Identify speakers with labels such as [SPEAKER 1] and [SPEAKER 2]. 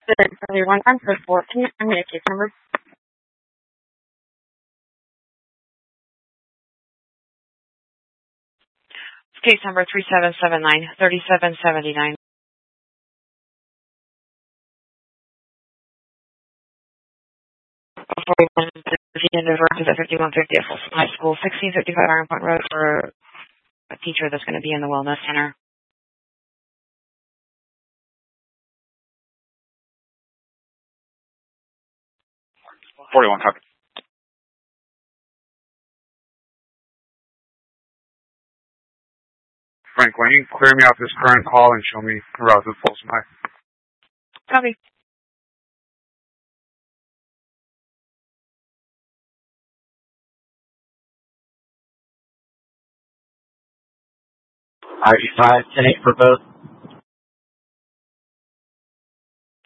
[SPEAKER 1] Everyone, I'm for 14. I'm going to case number. Case number 3779-3779. At 5150 at Folsom High School, 1655 Iron Point Road for a teacher that's going to be in the Wellness Center.
[SPEAKER 2] Copy. Frank, why don't you clear me off this current call and show me the route to Folsom High?
[SPEAKER 1] Copy.
[SPEAKER 3] RG5, 10-8 for both.